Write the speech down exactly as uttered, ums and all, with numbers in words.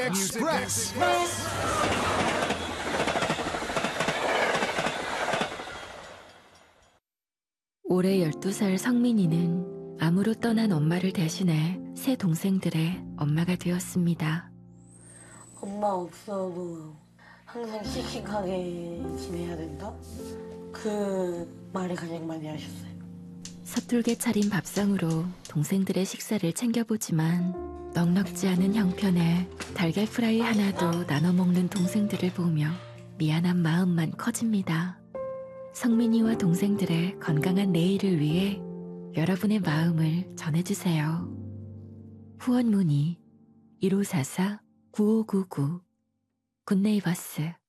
Express. 올해 열두 살 성민이는 암으로 떠난 엄마를 대신해 새 동생들의 엄마가 되었습니다. 엄마 없어도 항상 씩씩하게 지내야 된다? 그 말을 가장 많이 하셨어요. 서툴게 차린 밥상으로 동생들의 식사를 챙겨보지만 넉넉지 않은 형편에 달걀 프라이 하나도 나눠 먹는 동생들을 보며 미안한 마음만 커집니다. 성민이와 동생들의 건강한 내일을 위해 여러분의 마음을 전해주세요. 후원 문의 일오사사 구오구구 굿네이버스